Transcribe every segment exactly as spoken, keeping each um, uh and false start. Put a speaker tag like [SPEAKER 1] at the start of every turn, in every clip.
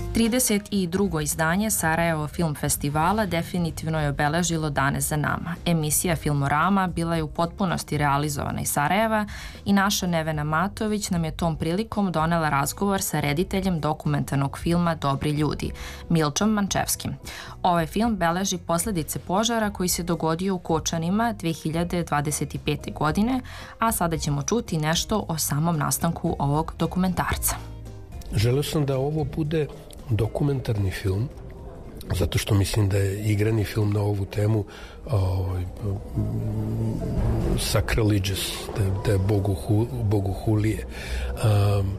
[SPEAKER 1] trideset drugo izdanje Sarajevo Film Festivala definitivno je obeležilo dane za nama. Emisija Filmorama bila je u potpunosti realizovana iz Sarajeva i naša Nevena Matović nam je tom prilikom donela razgovor sa rediteljem dokumentarnog filma Dobri ljudi, Milčom Mančevskim. Ovaj film beleži posledice požara koji se dogodio u Kočanima dve hiljade dvadeset pete. godine, a sada ćemo čuti nešto o samom nastanku ovog dokumentarca.
[SPEAKER 2] Želeo sam da ovo bude dokumentarni film, zato što mislim da je igrani film na ovu temu ovaj, sacrilegious, da, da je bogu, boguhulije. Um,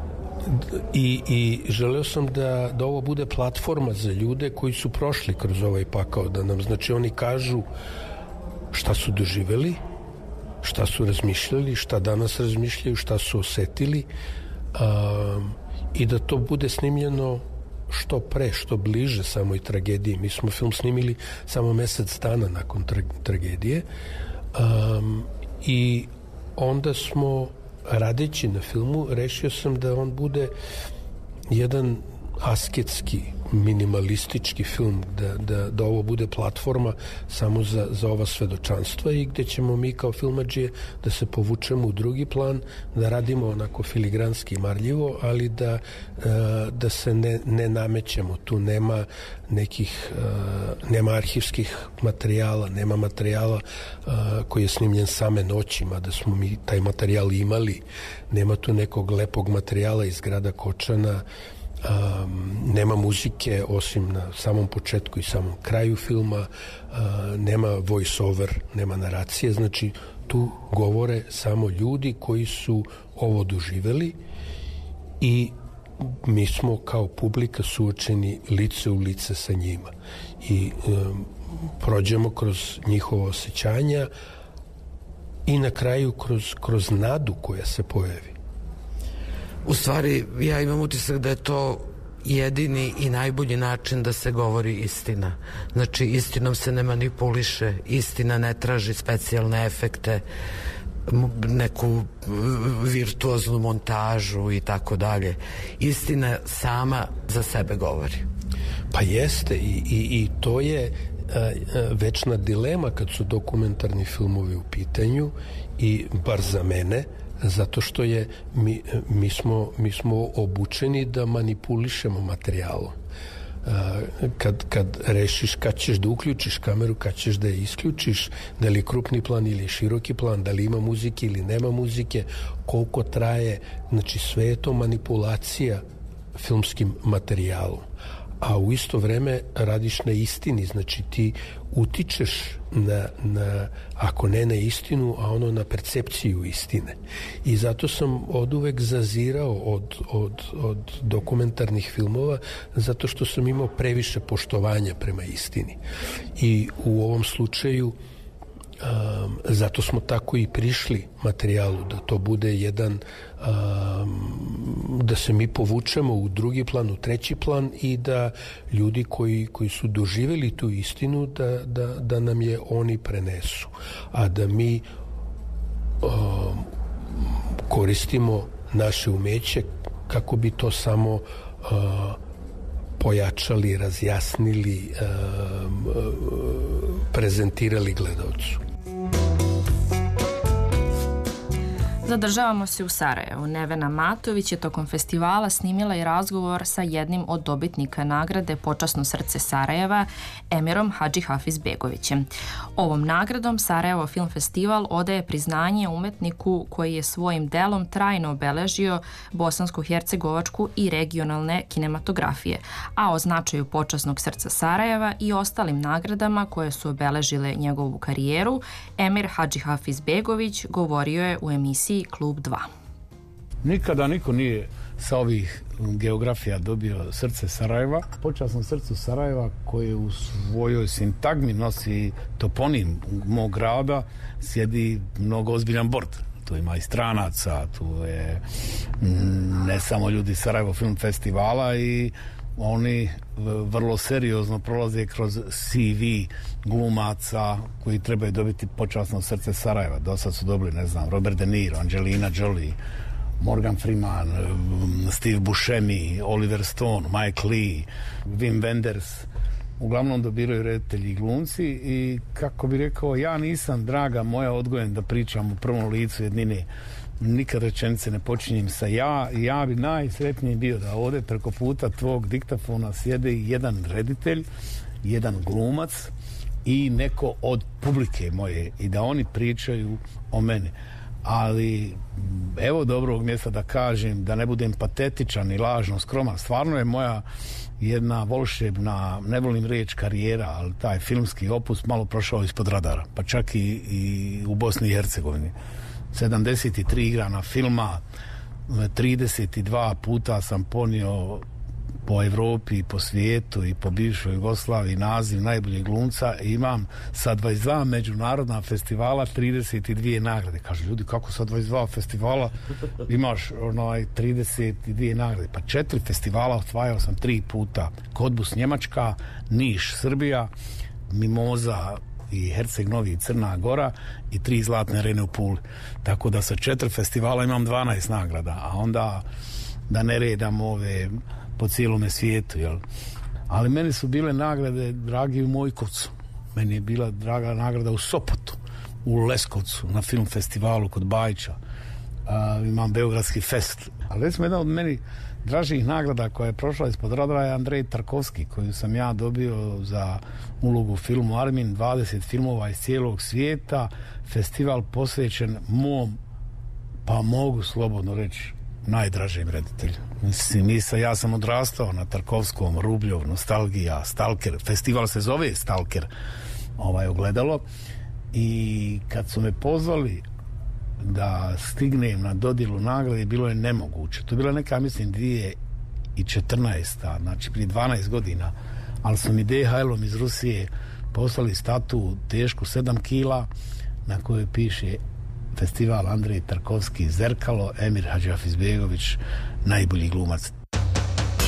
[SPEAKER 2] i, i želeo sam da, da ovo bude platforma za ljude koji su prošli kroz ovaj pakao, da nam, znači, oni kažu šta su doživeli, šta su razmišljali, šta danas razmišljaju, šta su osetili, um, i da to bude snimljeno što pre, što bliže samoj tragediji. Mi smo film snimili samo mesec dana nakon tra- tragedije um, i onda smo, radeći na filmu, rešio sam da on bude jedan asketski, minimalistički film, da, da, da ovo bude platforma samo za, za ova svedočanstva i gde ćemo mi kao filmadžije da se povučemo u drugi plan, da radimo onako filigranski i marljivo, ali da, da se ne, ne namećemo. Tu nema nekih, nema arhivskih materijala, nema materijala koji je snimljen same noći, mada smo mi taj materijal imali. Nema tu nekog lepog materijala iz grada Kočana. Um, nema muzike osim na samom početku i samom kraju filma, uh, nema voice over, nema naracije, znači tu govore samo ljudi koji su ovo doživeli i mi smo kao publika suočeni lice u lice sa njima i um, prođemo kroz njihova osjećanja i na kraju kroz, kroz nadu koja se pojavi.
[SPEAKER 3] U stvari, ja imam utisak da je to jedini i najbolji način da se govori istina. Znači, istinom se ne manipuliše, istina ne traži specijalne efekte, neku virtuoznu montažu i tako dalje. Istina sama za sebe govori.
[SPEAKER 2] Pa jeste i, i, i to je a, a, večna dilema kad su dokumentarni filmovi u pitanju i bar za mene, zato što je mi, mi, smo, mi smo obučeni da manipulišemo materijalom. Kad, kad rešiš kad ćeš da uključiš kameru, kad ćeš da je isključiš, da li je krupni plan ili je široki plan, da li ima muzike ili nema muzike, koliko traje, znači sve je to manipulacija filmskim materijalom. A u isto vreme radiš na istini, znači ti utičeš na, na, ako ne na istinu, a ono na percepciju istine. I zato sam oduvek zazirao od, od, od dokumentarnih filmova, zato što sam imao previše poštovanja prema istini. I u ovom slučaju Um, zato smo tako i prišli materijalu, da to bude jedan um, da se mi povučemo u drugi plan, u treći plan i da ljudi koji, koji su doživeli tu istinu da, da, da nam je oni prenesu, a da mi um, koristimo naše umeće kako bi to samo uh, pojačali, razjasnili, um, prezentirali gledalcu.
[SPEAKER 1] Zadržavamo se u Sarajevu. Nevena Matović je tokom festivala snimila i razgovor sa jednim od dobitnika nagrade Počasno srce Sarajeva, Emirom Hadžihafizbegovićem. Ovom nagradom Sarajevo Film Festival odaje priznanje umetniku koji je svojim delom trajno obeležio bosansko-hercegovačku i regionalne kinematografije, a o značaju Počasnog srca Sarajeva i ostalim nagradama koje su obeležile njegovu karijeru, Emir Hadžihafizbegović govorio je u emisiji Klub dva.
[SPEAKER 4] Nikada niko nije sa ovih geografija dobio srce Sarajeva. Počasno srcu Sarajeva koje u svojoj sintagmi nosi toponim mog grada, sjedi mnogo ozbiljan bord. Tu ima i stranaca, tu je ne samo ljudi Sarajevo Film Festivala i oni vrlo seriozno prolaze kroz C V glumaca koji trebaju dobiti počasno srce Sarajeva. Do sad su dobili, ne znam, Robert De Niro, Angelina Jolie, Morgan Freeman, Steve Buscemi, Oliver Stone, Mike Lee, Wim Wenders, uglavnom dobiraju reditelji i glumci i kako bi rekao, ja nisam, draga moja, odgojen da pričam u prvom licu jednine, nikad rečenice ne počinjem sa ja i ja bi najsretniji bio da ovdje preko puta tvog diktafona sjede jedan reditelj, jedan glumac i neko od publike moje i da oni pričaju o meni. Ali evo dobrog mjesta da kažem, da ne budem patetičan i lažno skroman, stvarno je moja jedna volšebna, ne volim riječ karijera, ali taj filmski opus malo prošao ispod radara, pa čak i, i u Bosni i Hercegovini. sedamdeset tri igrana filma, trideset dva puta sam ponio po Evropi i po svijetu i po bivšoj Jugoslaviji naziv najboljeg glumca i imam sa dvadeset dva međunarodna festivala trideset dvije nagrade. Kažu ljudi, kako sa dvadeset dva festivala imaš onaj trideset dvije nagrade? Pa četiri festivala osvajao sam tri puta. Kodbus Njemačka, Niš Srbija, Mimoza i Herceg Novi i Crna Gora i tri zlatne arene u Puli. Tako da sa četiri festivala imam dvanaest nagrada, a onda da ne redam ove po cijelome svijetu, jel? Ali meni su bile nagrade dragi u Mojkovcu. Meni je bila draga nagrada u Sopotu, u Leskovcu, na film festivalu kod Bajića. Uh, imam Beogradski fest. Ali recimo jedna od meni dražih nagrada koja je prošla ispod radara je Andrej Tarkovski, koju sam ja dobio za ulogu u filmu Armin, dvadeset filmova iz cijelog svijeta, festival posvećen mom, pa mogu slobodno reći, najdražim reditelju. Mislim, nisam, ja sam odrastao na Tarkovskom, Rubljov, Nostalgija, Stalker, festival se zove Stalker, ovaj, ogledalo, i kad su me pozvali da stignem na dodjelu nagrade, bilo je nemoguće. To je bila neka, mislim, dvije tisuće četrnaesta, znači prije dvanaest godina, ali su mi D H L-om iz Rusije poslali statu tešku sedam kila na kojoj piše festival Andrej Tarkovski Zerkalo, Emir Hadžihafizbegović najbolji glumac.